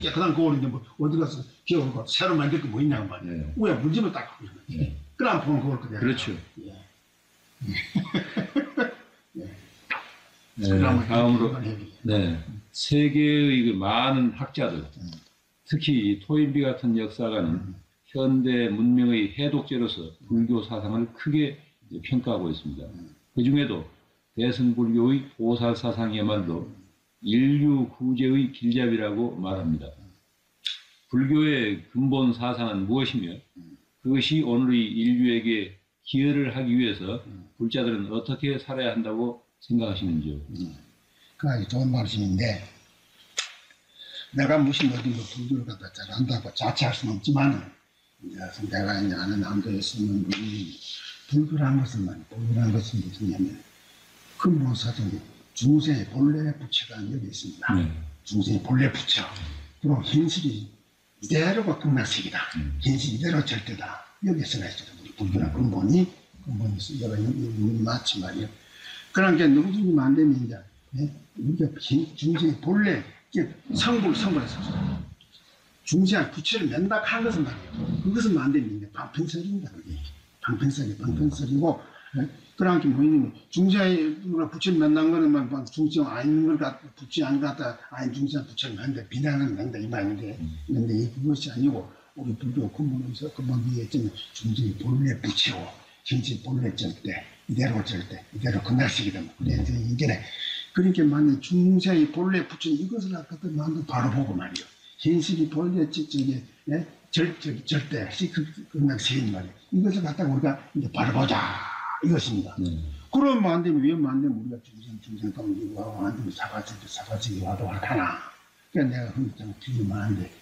깨끗한 거울인데 뭐 어디 가서 기어오고 새로 만들 거 뭐 있냐고 말이에요. 네. 위에 문지만 딱 하고 있는 거지. 그럼 보면 거울 그대로. 그렇죠. 예. 네, 다음으로 네, 세계의 그 많은 학자들, 특히 토인비 같은 역사가는 현대 문명의 해독제로서 불교 사상을 크게 평가하고 있습니다. 그 중에도 대승불교의 보살 사상이야말로 인류 구제의 길잡이라고 말합니다. 불교의 근본 사상은 무엇이며 그것이 오늘의 인류에게 기여를 하기 위해서 불자들은 어떻게 살아야 한다고 생각하시는지요? 그 아주 좋은 말씀인데, 내가 무슨 어디 뭐 불교를 갖다 잘한다고 자처할 수는 없지만, 내가 이제 아는 남도에 쓰는 분이 불교라는 것은 무엇이냐면, 근본 사정이 중생의 본래 부처가 여기 있습니다. 중생의 본래 부처. 그리고 현실이 이대로가 극락색이다. 현실 이대로 절대다. 여기서 나있어요. 우리 불교란 근본이 여가 맞지 말이에요. 그런 게 누구든지 안 되면 이제, 우리가 중생의 본래, 성불에서 중생한 부처를 맨닥한 것은 말이에요. 그것은 안 되면 이제 방편설입니다. 그게. 방편설이고, 그런 게 뭐냐면, 중생의 부처를 만난 거는 중생 아닌 걸 갖다, 부처 아닌 것 같다, 아닌 중생 부처를 만든다, 비난은 한다, 이 말인데, 근데 그것이 아니고, 우리 불교 근본에서 근본 위에 있는 중생의 본래 부처고, 현실 본래 절대, 이대로 극락식이다. 그래서 이게, 그러니까 만약 중생의 본래 부처 이것을 갖다 만든 바로 보고 말이요. 현실이 본래 절대, 극락식인 말이에요. 이것을 갖다가 우리가 이제 바로 보자. 이것입니다. 그러면 안 되면, 왜 안 되면 우리가 중생 가면 와도 안 되면 사바지기 와도 하나. 그러니까 내가 흔히 비교만 하는데,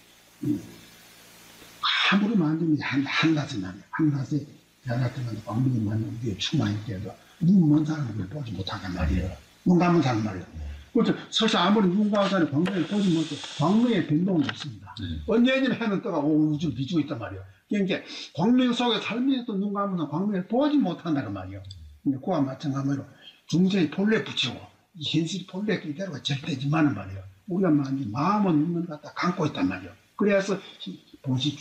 아무리 안 되면 한낮에 말이야. 한낮에 대학교만 광명이 많은 우리의 충만일 때도 눈 먼 사람을 보지 못하단 말이에요. 눈 감은 사람 말이에요. 그렇죠. 설사 아무리 눈 감은 사람이 광명을 보지 못해 광명의 변동은 없습니다. 언제든 해는 떠가 우주를 비추고 있단 말이에요. 그러니까 광명 속에 살면서도 눈 감은 광명을 보지 못한다는 말이에요. 그와 마찬가지로 중생의 본래 붙이고 현실 본래 이대로가 절대지만은 말이에요. 우리가 마음은 눈을 갖다 감고 있단 말이에요. 그래서 본시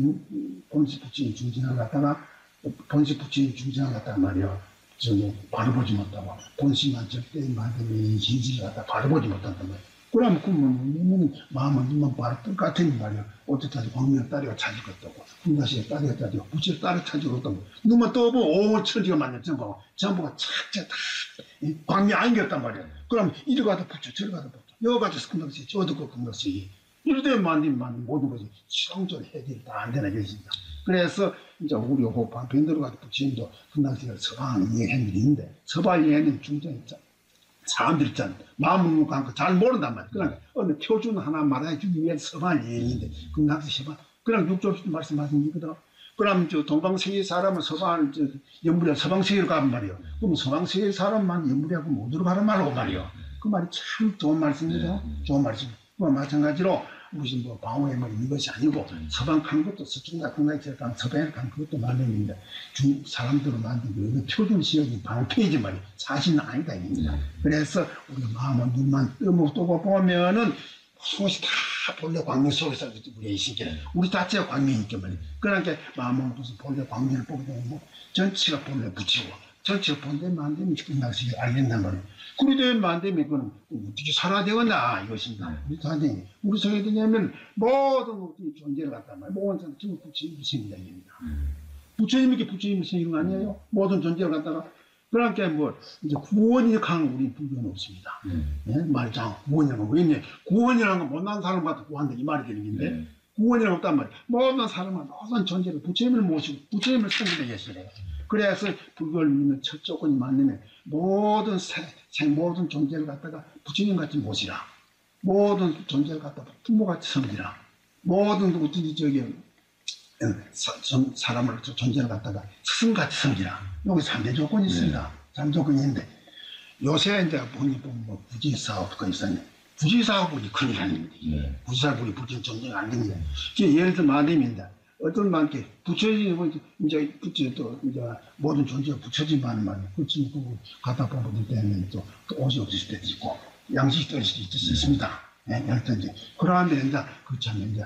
부처인 중생을 갖다가 본시 부처인 중생을 갖다가 말이에요. 바로 보지 못하고 본시만 절대 만드는 현실을 갖다 바로 보지 못한단 말이에요. 그러면 그러면 마음은 눈만 바로 똑같은 말이에요. 어쨌든 광명을 따르고 찾을 것도 없고 분다시에 따르고 찾고 부처를 따르고 찾을 것도 없고 눈만 떠보면 오 천지가 만든 전부가 착착 다 광명 아닌 게 없단 말이에요. 그럼 이리 가도 부처 저리 가도 부처 여기 가도 금강시 저도 그 금강시 이러되 만들면 모든 것이 실용적으로 해결이 다 안 되는 것입니다. 그래서 이제 우리 방편대로 가도 부처님도 금강시를 서방 이해한 일이 있는데 서방 이해는 중정이 사람들이 있잖아. 마음을 갖고 잘 모른단 말이야. 그러니까 어느 표준 하나 말해주기 위해 서방 이해인데 금강시 서방 그냥 육조씨도 말씀하신 거거든. 그럼 동방세계 사람은 서방 연불에 서방세계로 가란 말이에요. 그럼 서방세계 사람만 연불하고 못 들어가란 말하고 말이에요. 그 말이 참 좋은 말씀이죠. 좋은 말씀. 마찬가지로 무슨 방어의 말 이것이 아니고 서방 간 것도 서쪽나 극락지에 간 서방에 간 그것도 말씀인데 사람들로 만든 그 표준 지역이 방패이지 말이에요. 사실은 아니다 입니다. 그래서 우리가 마음은 눈만 뜨고 보면은 그것이 다 본래 광명 속에서 우리의 신께 우리 자체가 광명이니까 말이에요. 그러니까 마음은 무슨 본래 광명을 보게 되면 전체가 본래 붙이고 전체가 본래 만들면 극락시를 알겠단 말이에요. 그리 되면 안 되면 그건 어떻게 살아야 되겠나 이것입니다. 우리 속에 되냐면 모든 존재를 갖다 말이에요. 모든 사람 전부 부처님이 생긴다 얘기입니다. 부처님이 부처님이 생긴 거 아니에요? 모든 존재를 갖다가 그러니까 이제 구원이 강한 우리 불교는 없습니다. 말장 구원이라는 거 왜냐? 구원이라는 건 못난 사람 같아 구한다 이 말이 되는 건데 구원이라는 없단 말이에요. 모든 사람은 모든 존재를 부처님을 모시고 부처님을 섬기는 것이래요. 그래서 불교를 믿는 첫 조건이 맞는 모든 모든 존재를 갖다가 부처님 같이 모시라. 모든 존재를 갖다가 부모같이 섬기라. 모든 사람을 존재를 갖다가 스승같이 섬기라. 여기 3대 조건이 있습니다. 3대 조건이 있는데 요새 이제 보니 부지사업가 있었네. 부지사업이 큰일 아닙니다. 부지사업이 부처님 존재가 안 됩니다. 예를 들면 말입니다. 어떤 만게 부처님 이제 부처도 이제 모든 존재가 부처지만 말이야. 그렇지만 그거 갖다 보면 때는 또 옷이 없을 때도 있고 양식이 떨어질 수도 있습니다. 예, 열든지. 그러한데 이제 그참 이제